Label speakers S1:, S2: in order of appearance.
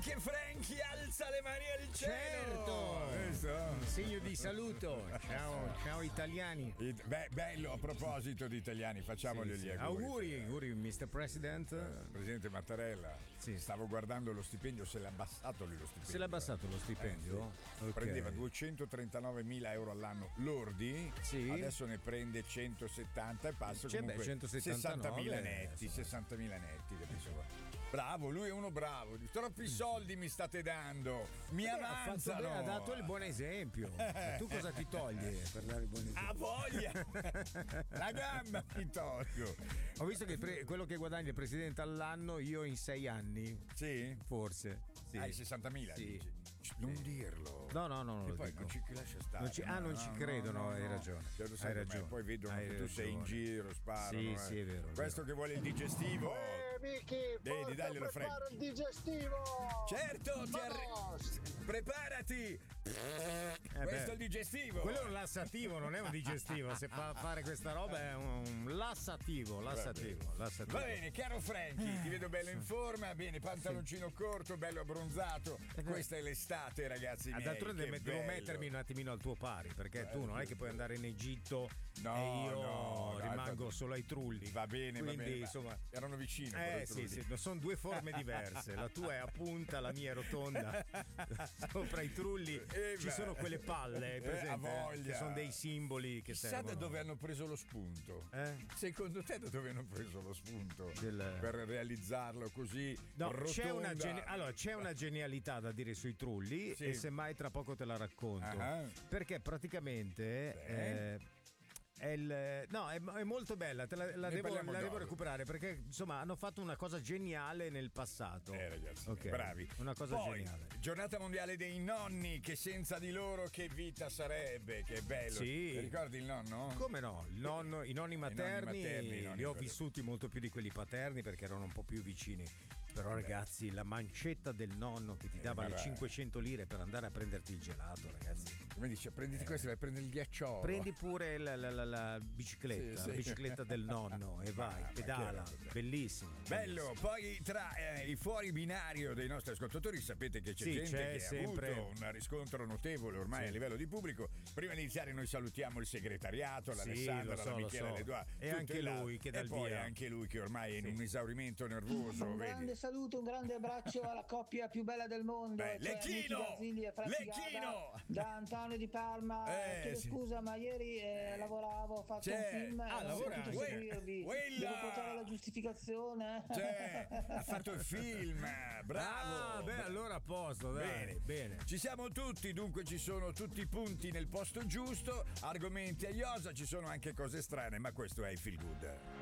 S1: anche Frankie alza le mani al cielo.
S2: Certo. Segno di saluto. Ciao italiani.
S1: Bello, a proposito di italiani, facciamogli gli auguri.
S2: Auguri, Mr. President.
S1: Presidente Mattarella.
S2: Sì.
S1: Stavo guardando lo stipendio, se l'ha abbassato lui lo stipendio.
S2: Se l'ha abbassato lo stipendio?
S1: Sì. Okay. Prendeva 239.000 euro all'anno lordi,
S2: sì.
S1: Adesso ne prende 170 e passa comunque 60.000 netti, 60.000 netti, capisci? Bravo, lui è uno bravo. Troppi soldi mi state dando, mi avanzano.
S2: Ha dato il buon esempio. Tu cosa ti togli per dare il buon esempio?
S1: A voglia! La gamba ti tolgo.
S2: Ho visto che quello che guadagna il presidente all'anno io in 6 anni.
S1: Sì?
S2: Forse. Sì.
S1: Hai 60.000?
S2: Sì.
S1: Dici. Non dirlo.
S2: No, non lo
S1: poi
S2: dico.
S1: Non ci lascia stare.
S2: Non ci credo, no, hai ragione.
S1: Hai ragione. Poi vedono che tu sei in giro, sparano.
S2: Sì, è vero.
S1: Questo che vuole il digestivo.
S3: Vicky,
S1: Vedi, daglielo
S3: prepara il digestivo.
S1: Certo, preparati. Questo è il digestivo.
S2: Quello è un lassativo, non è un digestivo. Se fa fare questa roba è un lassativo.
S1: Va bene, caro Frankie, ti vedo bello in forma. Bene, pantaloncino corto, bello abbronzato. Questa è l'estate, ragazzi miei.
S2: D'altronde devo mettermi un attimino al tuo pari, perché tu non è che puoi andare in Egitto e io rimango solo ai trulli.
S1: Va bene,
S2: quindi insomma
S1: erano vicini.
S2: Sì, sono due forme diverse. La tua è a punta, la mia è rotonda. Sopra i trulli ci sono quelle palle, presente?
S1: A voglia.
S2: Che sono dei simboli che
S1: Chissà
S2: servono.
S1: da dove hanno preso lo spunto. Secondo te da dove hanno preso lo spunto per realizzarlo così?
S2: No, c'è una genialità da dire sui trulli,
S1: sì.
S2: E semmai tra poco te la racconto. Perché praticamente è molto bella, la devo recuperare, perché insomma hanno fatto una cosa geniale nel passato.
S1: Ragazzi,
S2: okay.
S1: Bravi.
S2: Una cosa geniale.
S1: Giornata mondiale dei nonni, che senza di loro che vita sarebbe, che bello.
S2: Sì.
S1: Ti ricordi il nonno?
S2: Come no? I nonni materni li ho vissuti molto più di quelli paterni perché erano un po' più vicini. Però ragazzi, la mancetta del nonno che ti dava le 500 lire per andare a prenderti il gelato, ragazzi.
S1: Come dice, prenditi questo, vai a prendere il ghiacciolo.
S2: Prendi pure la bicicletta,
S1: sì.
S2: la bicicletta del nonno e vai, pedala. Bellissimo.
S1: Bello. Poi tra i fuori binario dei nostri ascoltatori sapete che c'è gente che
S2: sempre.
S1: ha avuto un riscontro notevole ormai a livello di pubblico. Prima di iniziare noi salutiamo il segretariato, l'Alessandra, la Michela, l'Edoardo.
S2: E anche lui che dà il via.
S1: E poi anche lui che ormai è in un esaurimento nervoso.
S3: Un grande saluto, un grande abbraccio alla coppia più bella del mondo.
S1: Lecchino!
S3: Da Antonio di Parma. Chiedo scusa, ma ieri lavoravo, ho fatto un film.
S1: Devo
S3: portare la giustificazione.
S1: Ha fatto il film, bravo.
S2: Allora a posto, dai. Bene.
S1: Ci siamo tutti, dunque ci sono tutti i punti nel posto giusto, argomenti a iosa, ci sono anche cose strane, ma questo è il Feel Good.